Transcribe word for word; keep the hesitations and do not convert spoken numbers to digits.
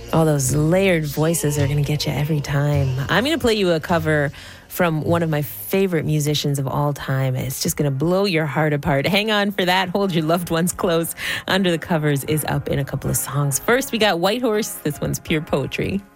All those layered voices are going to get you every time. I'm going to play you a cover from one of my favorite musicians of all time. It's just going to blow your heart apart. Hang on for that. Hold your loved ones close. Under the Covers is up in a couple of songs. First, we got White Horse. This one's pure poetry.